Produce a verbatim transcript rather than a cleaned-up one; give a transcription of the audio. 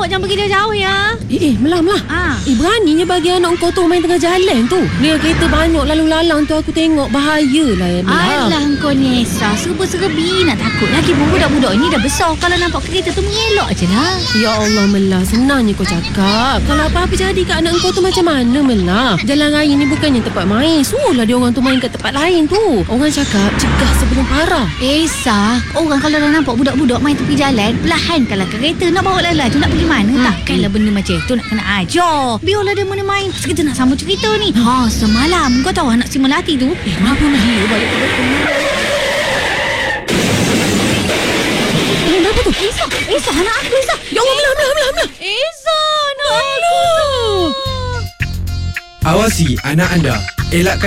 awak jangan pergi jauh-jauh ya. Eh, eh Melah, Melah. Ah. Eh, beraninya bagi anak kau tu main tengah jalan tu. Dia kereta banyak lalu lalang tu aku tengok bahayalah ya, Melah. Alah kau Nesa, serba-serbi nak takut. Lagi pun budak-budak ni dah besar. Kalau nampak kereta tu mengelak je lah. Ya Allah Melah, senangnya kau cakap. Kalau apa-apa jadi kat anak kau tu macam mana Melah? Jalan raya ni bukannya tempat main. Suruhlah dia orang tu main kat tempat lain tu. Orang cakap cegah sebelum parah. Esa, orang kalau dah nampak budak-budak main tepi jalan, perlahankanlah kereta. Nak bawa lala tu nak pergi mana? Hmm. Takkanlah benda macam tu nak kena ajar. Biarlah dia mana main. Kita nak sambung cerita ni. Ha, semalam kau tahu anak si Melati tu? Eh, kenapa nak dia balik ke belakang? Eh, kenapa tu? Esa, Esa anak aku Esa. Ya Allah, Melah, Melah, Melah, Melah. Esa, anak aku. Awasi anak anda. Elakkan